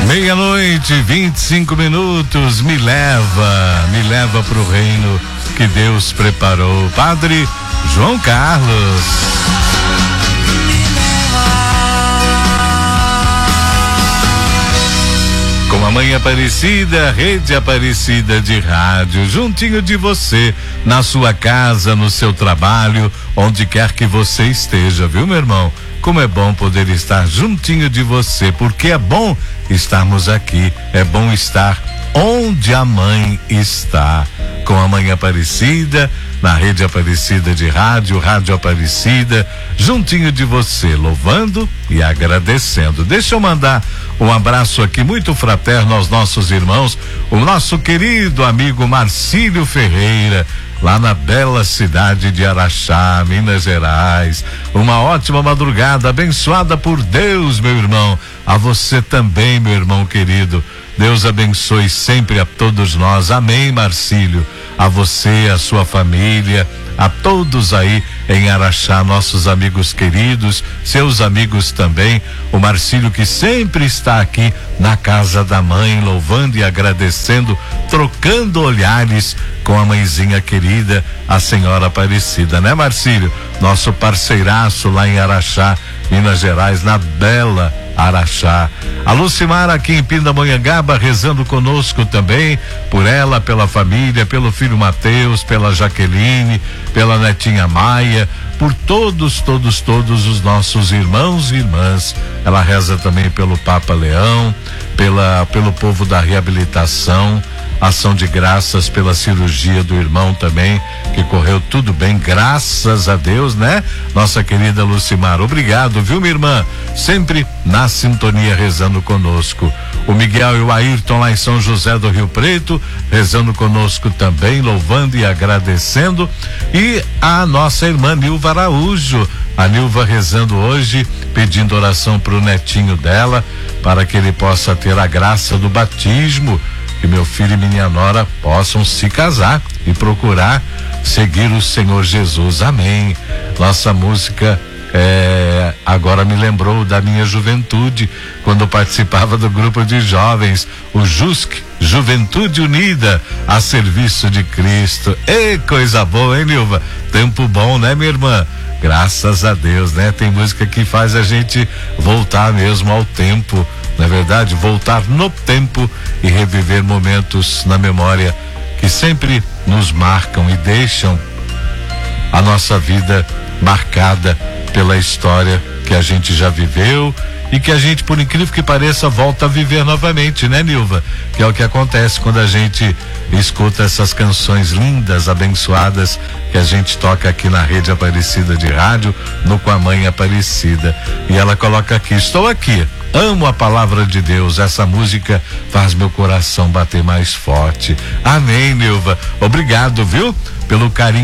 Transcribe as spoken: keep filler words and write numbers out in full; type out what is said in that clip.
Meia-noite, vinte e cinco minutos, me leva, me leva pro reino que Deus preparou. Padre João Carlos. Com a Mãe Aparecida, Rede Aparecida de Rádio, juntinho de você, na sua casa, no seu trabalho, onde quer que você esteja, viu, meu irmão? Como é bom poder estar juntinho de você, porque é bom estarmos aqui, é bom estar onde a mãe está. Com a Mãe Aparecida, na Rede Aparecida de Rádio, Rádio Aparecida, juntinho de você, louvando e agradecendo. Deixa eu mandar um abraço aqui muito fraterno aos nossos irmãos, o nosso querido amigo Marcílio Ferreira, lá na bela cidade de Araxá, Minas Gerais. Uma ótima madrugada, abençoada por Deus, meu irmão. A você também, meu irmão querido. Deus abençoe sempre a todos nós. Amém, Marcílio. A você, a sua família, a todos aí em Araxá, nossos amigos queridos, seus amigos também. O Marcílio que sempre está aqui na casa da mãe, louvando e agradecendo, trocando olhares com a mãezinha querida, a Senhora Aparecida, né, Marcílio? Nosso parceiraço lá em Araxá, Minas Gerais, na bela Araxá. A Lucimara aqui em Pindamonhangaba rezando conosco também, por ela, pela família, pelo filho Mateus, pela Jaqueline, pela netinha Maia, por todos, todos, todos os nossos irmãos e irmãs. Ela reza também pelo Papa Leão, pela, pelo povo da reabilitação, ação de graças pela cirurgia do irmão também, que correu tudo bem, graças a Deus, né? Nossa querida Lucimar, obrigado, viu, minha irmã? Sempre na sintonia, rezando conosco. O Miguel e o Ayrton lá em São José do Rio Preto, rezando conosco também, louvando e agradecendo. E a nossa irmã Nilva Araújo, a Nilva rezando hoje, pedindo oração pro netinho dela, para que ele possa ter a graça do batismo, que meu filho e minha nora possam se casar e procurar seguir o Senhor Jesus. Amém. Nossa música é, agora me lembrou da minha juventude, quando eu participava do grupo de jovens, o JUSC, Juventude Unida a Serviço de Cristo. Ei, coisa boa, hein, Nilva? Tempo bom, né, minha irmã? Graças a Deus, né? Tem música que faz a gente voltar mesmo ao tempo, não é verdade? Voltar no tempo e reviver momentos na memória que sempre nos marcam e deixam a nossa vida marcada pela história que a gente já viveu e que a gente, por incrível que pareça, volta a viver novamente, né, Nilva? Que é o que acontece quando a gente escuta essas canções lindas, abençoadas, que a gente toca aqui na Rede Aparecida de Rádio, no Com a Mãe Aparecida. E ela coloca aqui: estou aqui, amo a palavra de Deus, essa música faz meu coração bater mais forte. Amém, Nilva. Obrigado, viu? Pelo carinho